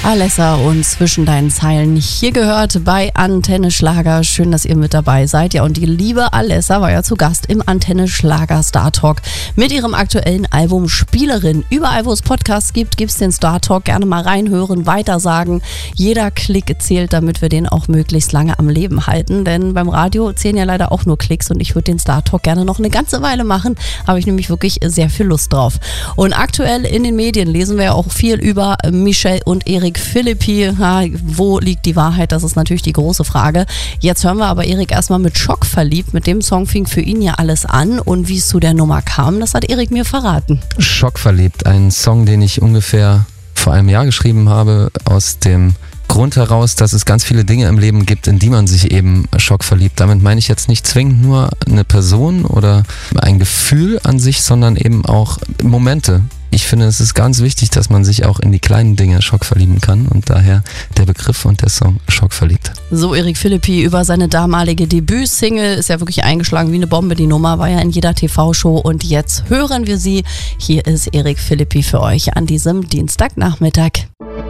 Alessa und zwischen deinen Zeilen hier gehört bei Antenne Schlager. Schön, dass ihr mit dabei seid. Ja, und die liebe Alessa war ja zu Gast im Antenne Schlager Star Talk mit ihrem aktuellen Album Spielerin. Überall, wo es Podcasts gibt, es den Star Talk. Gerne mal reinhören, weitersagen. Jeder Klick zählt, damit wir den auch möglichst lange am Leben halten. Denn beim Radio zählen ja leider auch nur Klicks und ich würde den Star Talk gerne noch eine ganze Weile machen. Habe ich nämlich wirklich sehr viel Lust drauf. Und aktuell in den Medien lesen wir ja auch viel über Michelle und Eric Philippi. Wo liegt die Wahrheit? Das ist natürlich die große Frage. Jetzt hören wir aber Eric erstmal mit Schockverliebt. Mit dem Song fing für ihn ja alles an. Und wie es zu der Nummer kam, das hat Eric mir verraten. Schockverliebt, ein Song, den ich ungefähr vor einem Jahr geschrieben habe, aus dem Grund heraus, dass es ganz viele Dinge im Leben gibt, in die man sich eben schockverliebt. Damit meine ich jetzt nicht zwingend nur eine Person oder ein Gefühl an sich, sondern eben auch Momente. Ich finde, es ist ganz wichtig, dass man sich auch in die kleinen Dinge schockverlieben kann und daher der Begriff und der Song Schockverliebt. So Eric Philippi über seine damalige Debütsingle, ist ja wirklich eingeschlagen wie eine Bombe, die Nummer, war ja in jeder TV-Show und jetzt hören wir sie. Hier ist Eric Philippi für euch an diesem Dienstagnachmittag.